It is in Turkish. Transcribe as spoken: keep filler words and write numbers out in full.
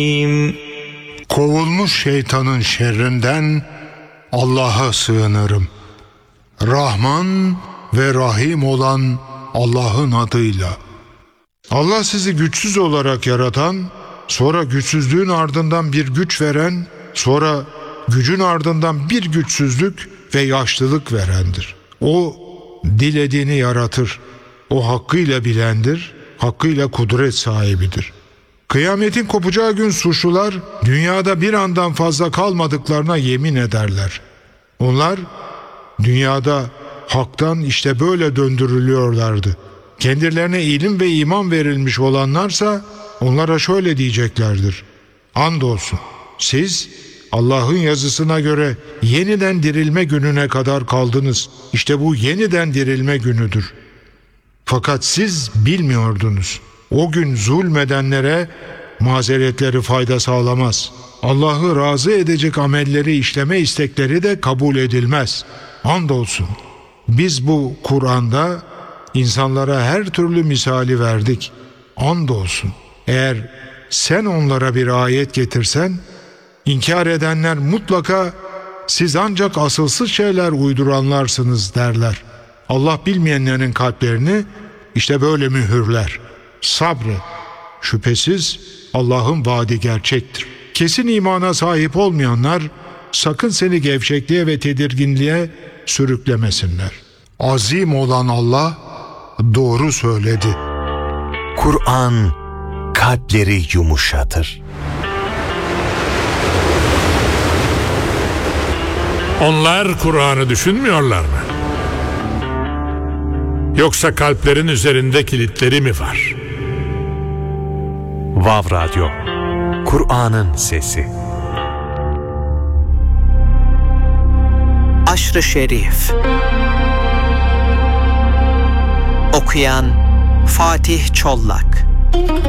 Kovulmuş şeytanın şerrinden Allah'a sığınırım. Rahman ve Rahim olan Allah'ın adıyla. Allah sizi güçsüz olarak yaratan, sonra güçsüzlüğün ardından bir güç veren, sonra gücün ardından bir güçsüzlük ve yaşlılık verendir. O dilediğini yaratır. O hakkıyla bilendir, hakkıyla kudret sahibidir. Kıyametin kopacağı gün suçlular dünyada bir andan fazla kalmadıklarına yemin ederler. Onlar dünyada haktan işte böyle döndürülüyorlardı. Kendilerine ilim ve iman verilmiş olanlarsa onlara şöyle diyeceklerdir: andolsun siz Allah'ın yazısına göre yeniden dirilme gününe kadar kaldınız. İşte bu yeniden dirilme günüdür. Fakat siz bilmiyordunuz. O gün zulmedenlere mazeretleri fayda sağlamaz. Allah'ı razı edecek amelleri işleme istekleri de kabul edilmez. Andolsun biz bu Kur'an'da insanlara her türlü misali verdik. Andolsun eğer sen onlara bir ayet getirsen, inkar edenler mutlaka siz ancak asılsız şeyler uyduranlarsınız derler. Allah bilmeyenlerin kalplerini işte böyle mühürler. Sabret. Şüphesiz Allah'ın vaadi gerçektir. Kesin imana sahip olmayanlar sakın seni gevşekliğe ve tedirginliğe sürüklemesinler. Azim olan Allah doğru söyledi. Kur'an kalpleri yumuşatır. Onlar Kur'an'ı düşünmüyorlar mı? Yoksa kalplerin üzerinde kilitleri mi var? Vav Radyo, Kur'an'ın sesi. Aşr-ı Şerif. Okuyan Fatih Çollak.